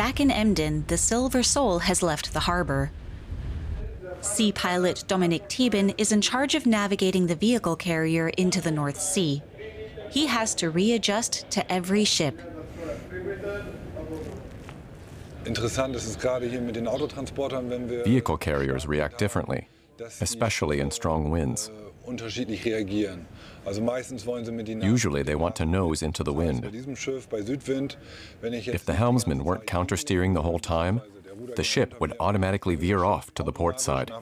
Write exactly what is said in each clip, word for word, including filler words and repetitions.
Back in Emden, the Silver Soul has left the harbor. Sea pilot Dominic Thieben is in charge of navigating the vehicle carrier into the North Sea. He has to readjust to every ship. Vehicle carriers react differently, especially in strong winds. Usually they want to nose into the wind. If the helmsman weren't countersteering the whole time, the ship would automatically veer off to the port side.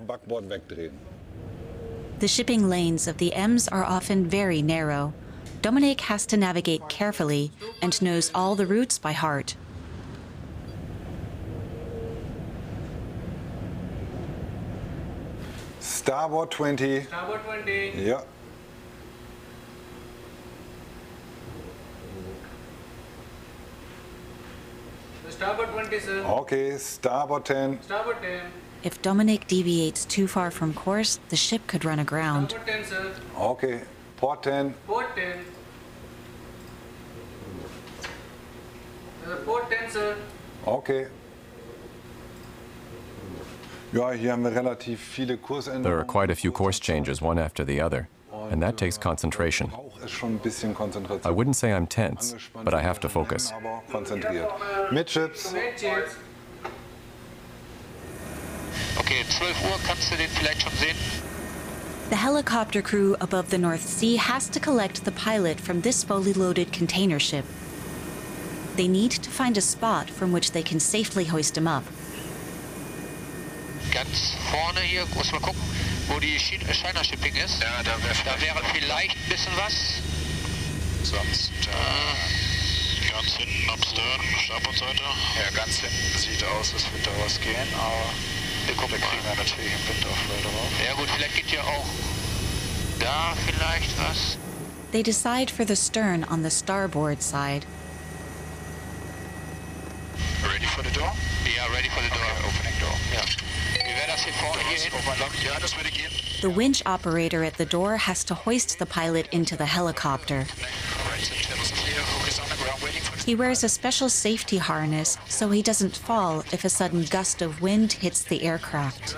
The shipping lanes of the Ems are often very narrow. Dominic has to navigate carefully and knows all the routes by heart. Starboard twenty. Starboard twenty. Yeah. Starboard twenty, sir. Okay, starboard ten. Starboard ten. If Dominic deviates too far from course, the ship could run aground. Starboard ten, sir. Okay, port ten. Port ten. Uh, port ten, sir. Okay. Ja, hier haben wir relativ viele Kursänderungen. There are quite a few course changes, one after the other, and that takes concentration. I wouldn't say I'm tense, but I have to focus. Midships. Midships. Okay, zwölf Uhr, kannst du den vielleicht schon sehen? The helicopter crew above the North Sea has to collect the pilot from this fully loaded container ship. They need to find a spot from which they can safely hoist him up. Ganz vorne hier, muss mal gucken, wo die China Shipping ist. Ja, da wäre da wäre vielleicht ein bisschen was. Sonst äh, ganz hinten am Stern, Startbordseite. Ja, ganz hinten sieht aus, als würde da was gehen, aber wir gucken, wir kriegen ja natürlich im Winter auch weiter drauf. Ja gut, vielleicht geht ja auch da vielleicht was. They decide for the stern on the starboard side. Ready for the door? Yeah, ready for the door. Okay, opening door. Ja. Wie wäre das hier vorne hier hin? Ja, das würde gehen. The winch operator at the door has to hoist the pilot into the helicopter. He wears a special safety harness so he doesn't fall if a sudden gust of wind hits the aircraft.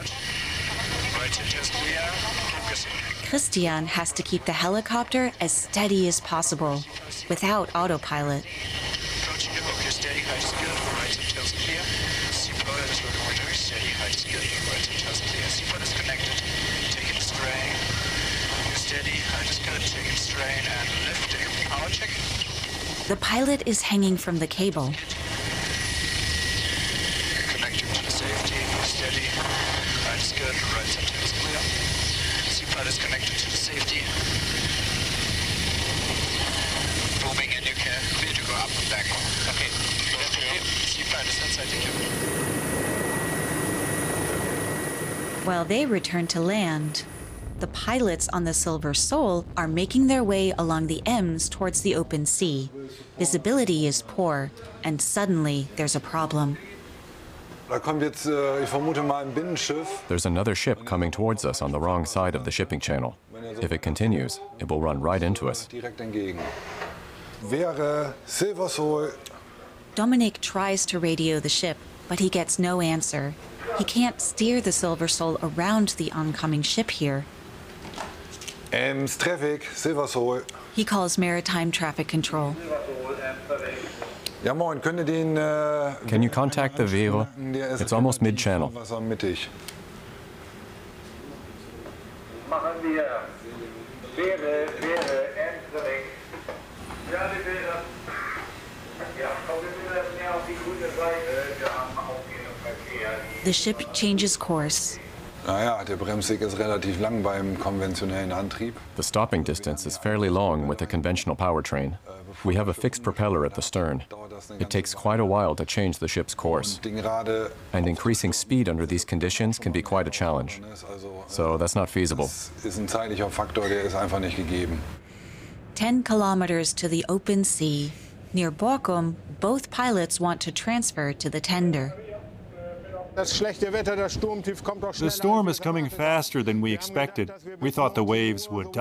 Christian has to keep the helicopter as steady as possible, without autopilot. The pilot is hanging from the cable. Connecting to the safety, steady, right is good, right center is clear. Seapilot is connected to the safety. Moving and you can clear to go up and back. Okay. Seapilot is inside the cabin. While they return to land, the pilots on the Silver Soul are making their way along the Ems towards the open sea. Visibility is poor, and suddenly there's a problem. There's another ship coming towards us on the wrong side of the shipping channel. If it continues, it will run right into us. Dominic tries to radio the ship, but he gets no answer. He can't steer the Silver Soul around the oncoming ship here. Ems traffic, Silver Soul. He calls maritime traffic control. Ja, moin, könnt ihr den, äh, Can you contact the Vero? It's almost mid-channel. Mittig. Machen wir Wäre, wäre, entering. Ja, die Wäre. Ja, kommen wir mehr auf die grüne Seite. Wir haben aufgehenden Verkehr. The ship changes course. Naja, der Bremsweg ist relativ lang beim konventionellen Antrieb. The stopping distance is fairly long with a conventional powertrain. We have a fixed propeller at the stern. It takes quite a while to change the ship's course. And increasing speed under these conditions can be quite a challenge. So that's not feasible. Ist ein zeitlicher Faktor, der ist einfach nicht gegeben. Ten kilometers to the open sea. Near Borkum, both pilots want to transfer to the tender. The storm is coming faster than we expected. We thought the waves would